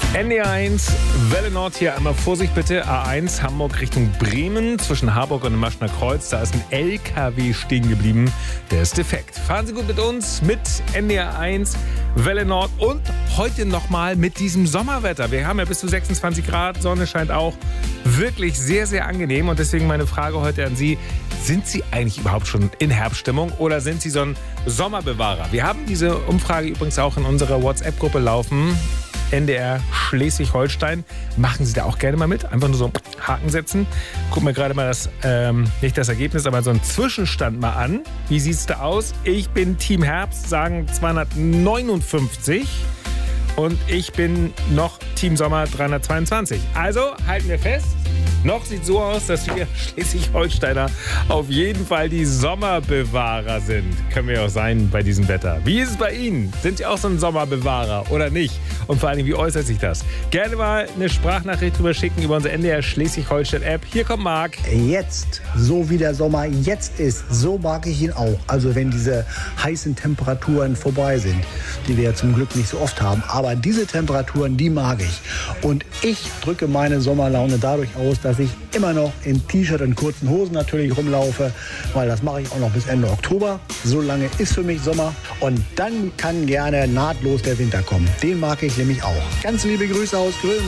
NDR1, Welle Nord hier. Einmal Vorsicht bitte. A1 Hamburg Richtung Bremen zwischen Harburg und dem Maschner Kreuz. Da ist ein LKW stehen geblieben. Der ist defekt. Fahren Sie gut mit uns, mit NDR1, Welle Nord und heute nochmal mit diesem Sommerwetter. Wir haben ja bis zu 26 Grad, Sonne scheint auch. Wirklich sehr, sehr angenehm. Und deswegen meine Frage heute an Sie. Sind Sie eigentlich überhaupt schon in Herbststimmung oder sind Sie so ein Sommerbewahrer? Wir haben diese Umfrage übrigens auch in unserer WhatsApp-Gruppe laufen. NDR Schleswig-Holstein. Machen Sie da auch gerne mal mit. Einfach nur so einen Haken setzen. Gucken wir gerade mal nicht das Ergebnis, aber so einen Zwischenstand mal an. Wie sieht es da aus? Ich bin Team Herbst, sagen 259. Und ich bin noch Team Sommer 322. Also halten wir fest. Noch sieht so aus, dass wir Schleswig-Holsteiner auf jeden Fall die Sommerbewahrer sind. Können wir auch sein bei diesem Wetter. Wie ist es bei Ihnen? Sind Sie auch so ein Sommerbewahrer oder nicht? Und vor allem, wie äußert sich das? Gerne mal eine Sprachnachricht drüber schicken über unsere NDR Schleswig-Holstein-App. Hier kommt Marc. Jetzt, so wie der Sommer jetzt ist, so mag ich ihn auch. Also wenn diese heißen Temperaturen vorbei sind, die wir ja zum Glück nicht so oft haben. Aber diese Temperaturen, die mag ich. Und ich drücke meine Sommerlaune dadurch aus, dass ich immer noch in T-Shirt und kurzen Hosen natürlich rumlaufe, weil das mache ich auch noch bis Ende Oktober. So lange ist für mich Sommer und dann kann gerne nahtlos der Winter kommen. Den mag ich nämlich auch. Ganz liebe Grüße aus Grölen.